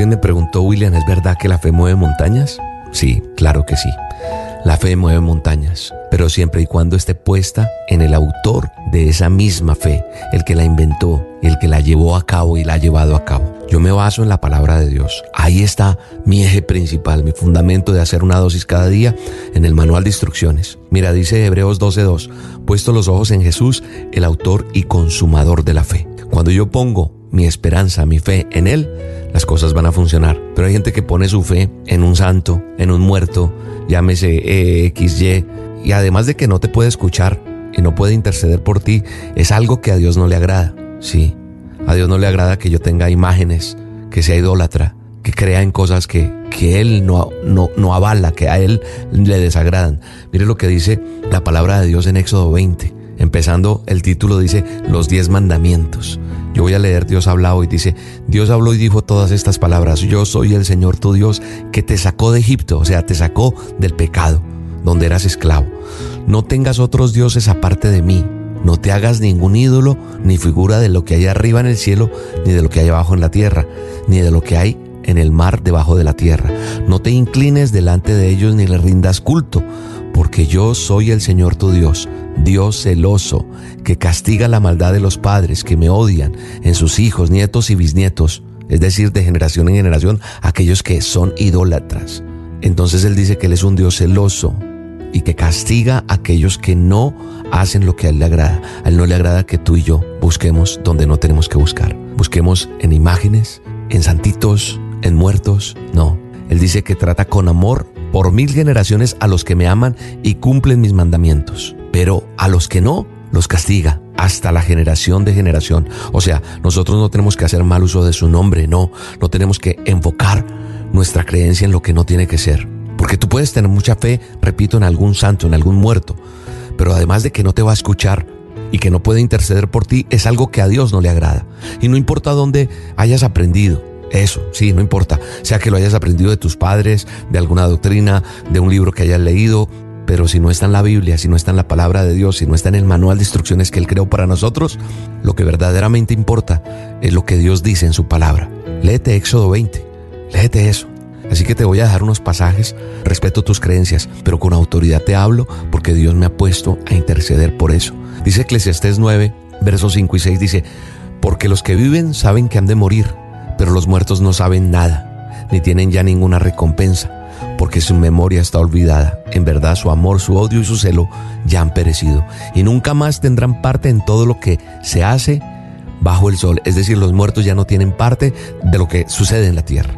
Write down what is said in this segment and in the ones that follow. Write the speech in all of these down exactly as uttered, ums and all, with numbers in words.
Alguien me preguntó, William, ¿es verdad que la fe mueve montañas? Sí, claro que sí. La fe mueve montañas, pero siempre y cuando esté puesta en el autor de esa misma fe, el que la inventó, el que la llevó a cabo y la ha llevado a cabo. Yo me baso en la palabra de Dios. Ahí está mi eje principal, mi fundamento de hacer una dosis cada día en el manual de instrucciones. Mira, dice Hebreos doce dos, puesto los ojos en Jesús, el autor y consumador de la fe. Cuando yo pongo mi esperanza, mi fe en Él, las cosas van a funcionar. Pero hay gente que pone su fe en un santo, en un muerto, llámese E, X, Y, y además de que no te puede escuchar y no puede interceder por ti, es algo que a Dios no le agrada. Sí, a Dios no le agrada que yo tenga imágenes, que sea idólatra, que crea en cosas que, que Él no, no, no avala, que a Él le desagradan. Mire lo que dice la palabra de Dios en Éxodo veinte. Empezando, el título dice, los diez mandamientos. Yo voy a leer, Dios habló y dice, Dios habló y dijo todas estas palabras. Yo soy el Señor tu Dios que te sacó de Egipto, o sea, te sacó del pecado, donde eras esclavo. No tengas otros dioses aparte de mí. No te hagas ningún ídolo, ni figura de lo que hay arriba en el cielo, ni de lo que hay abajo en la tierra, ni de lo que hay en el mar debajo de la tierra. No te inclines delante de ellos ni les rindas culto, porque yo soy el Señor tu Dios, Dios celoso, que castiga la maldad de los padres que me odian en sus hijos, nietos y bisnietos, es decir, de generación en generación, aquellos que son idólatras. Entonces Él dice que Él es un Dios celoso y que castiga a aquellos que no hacen lo que a Él le agrada. A Él no le agrada que tú y yo busquemos donde no tenemos que buscar. Busquemos en imágenes, en santitos, en muertos. No, Él dice que trata con amor por mil generaciones a los que me aman y cumplen mis mandamientos. Pero a los que no, los castiga hasta la generación de generación. O sea, nosotros no tenemos que hacer mal uso de su nombre, no. No tenemos que enfocar nuestra creencia en lo que no tiene que ser. Porque tú puedes tener mucha fe, repito, en algún santo, en algún muerto, pero además de que no te va a escuchar y que no puede interceder por ti, es algo que a Dios no le agrada. Y no importa dónde hayas aprendido eso, sí, no importa, sea que lo hayas aprendido de tus padres, de alguna doctrina, de un libro que hayas leído, pero si no está en la Biblia, si no está en la palabra de Dios, si no está en el manual de instrucciones que Él creó para nosotros, lo que verdaderamente importa es lo que Dios dice en su palabra. Léete Éxodo veinte, léete eso. Así que te voy a dejar unos pasajes, respeto tus creencias, pero con autoridad te hablo porque Dios me ha puesto a interceder por eso. Dice Eclesiastés nueve, versos cinco y seis, dice, porque los que viven saben que han de morir, pero los muertos no saben nada, ni tienen ya ninguna recompensa, porque su memoria está olvidada. En verdad su amor, su odio y su celo ya han perecido, y nunca más tendrán parte en todo lo que se hace bajo el sol. Es decir, los muertos ya no tienen parte de lo que sucede en la tierra.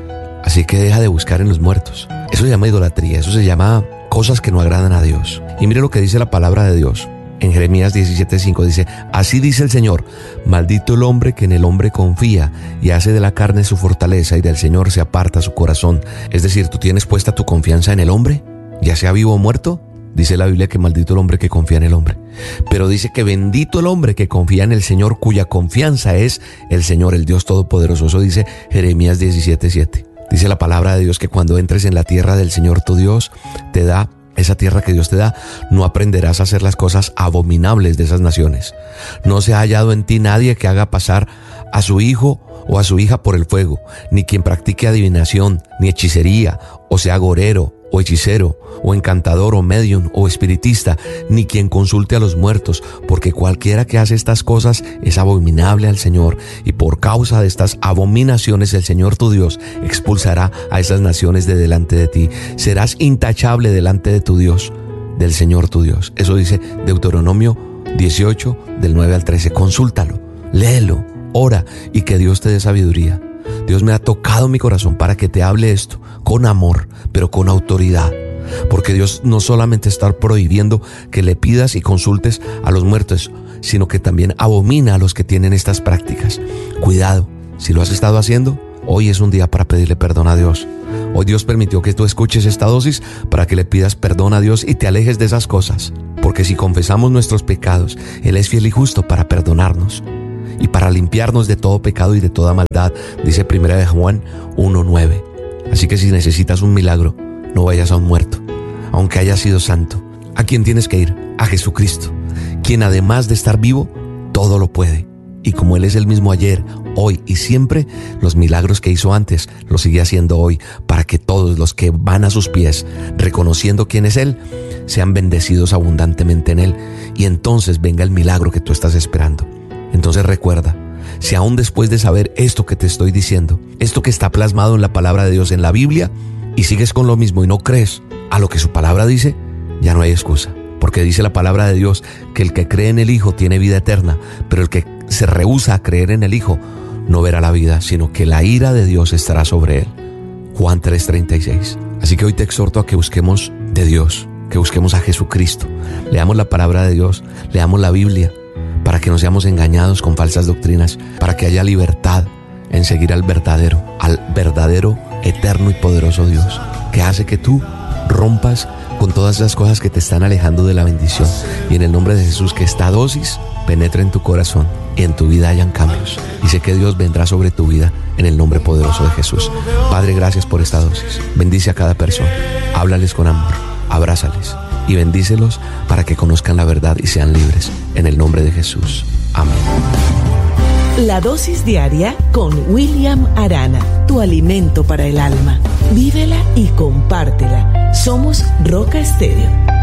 Así que deja de buscar en los muertos. Eso se llama idolatría, eso se llama cosas que no agradan a Dios. Y mire lo que dice la palabra de Dios. En Jeremías diecisiete cinco dice, así dice el Señor, maldito el hombre que en el hombre confía y hace de la carne su fortaleza y del Señor se aparta su corazón. Es decir, ¿tú tienes puesta tu confianza en el hombre, ya sea vivo o muerto? Dice la Biblia que maldito el hombre que confía en el hombre. Pero dice que bendito el hombre que confía en el Señor, cuya confianza es el Señor, el Dios Todopoderoso. Eso dice Jeremías diecisiete siete. Dice la palabra de Dios que cuando entres en la tierra del Señor tu Dios, te da esa tierra que Dios te da, no aprenderás a hacer las cosas abominables de esas naciones. No se ha hallado en ti nadie que haga pasar a su hijo o a su hija por el fuego, ni quien practique adivinación, ni hechicería, o sea agorero, o hechicero, o encantador, o medium, o espiritista, ni quien consulte a los muertos, porque cualquiera que hace estas cosas es abominable al Señor, y por causa de estas abominaciones el Señor tu Dios expulsará a esas naciones de delante de ti. Serás intachable delante de tu Dios, del Señor tu Dios. Eso dice Deuteronomio dieciocho, del nueve al trece. Consúltalo, léelo, ora, y que Dios te dé sabiduría. Dios me ha tocado mi corazón para que te hable esto con amor, pero con autoridad. Porque Dios no solamente está prohibiendo que le pidas y consultes a los muertos, sino que también abomina a los que tienen estas prácticas. Cuidado, si lo has estado haciendo, hoy es un día para pedirle perdón a Dios. Hoy Dios permitió que tú escuches esta dosis para que le pidas perdón a Dios y te alejes de esas cosas. Porque si confesamos nuestros pecados, Él es fiel y justo para perdonarnos y para limpiarnos de todo pecado y de toda maldad, dice primera de Juan uno nueve. Así que si necesitas un milagro, no vayas a un muerto, aunque haya sido santo. ¿A quién tienes que ir? A Jesucristo, quien además de estar vivo, todo lo puede. Y como Él es el mismo ayer, hoy y siempre, los milagros que hizo antes los sigue haciendo hoy, para que todos los que van a sus pies, reconociendo quién es Él, sean bendecidos abundantemente en Él, y entonces venga el milagro que tú estás esperando. Entonces recuerda, si aún después de saber esto que te estoy diciendo, esto que está plasmado en la palabra de Dios en la Biblia, y sigues con lo mismo y no crees a lo que su palabra dice, ya no hay excusa. Porque dice la palabra de Dios que el que cree en el Hijo tiene vida eterna, pero el que se rehúsa a creer en el Hijo no verá la vida, sino que la ira de Dios estará sobre él. Juan tres treinta y seis. Así que hoy te exhorto a que busquemos de Dios, que busquemos a Jesucristo, leamos la palabra de Dios, leamos la Biblia, para que no seamos engañados con falsas doctrinas, para que haya libertad en seguir al verdadero, al verdadero, eterno y poderoso Dios, que hace que tú rompas con todas esas cosas que te están alejando de la bendición. Y en el nombre de Jesús, que esta dosis penetre en tu corazón y en tu vida hayan cambios. Y sé que Dios vendrá sobre tu vida en el nombre poderoso de Jesús. Padre, gracias por esta dosis. Bendice a cada persona. Háblales con amor. Abrázales y bendícelos para que conozcan la verdad y sean libres. En el nombre de Jesús. Amén. La dosis diaria con William Arana, tu alimento para el alma. Vívela y compártela. Somos Roca Estéreo.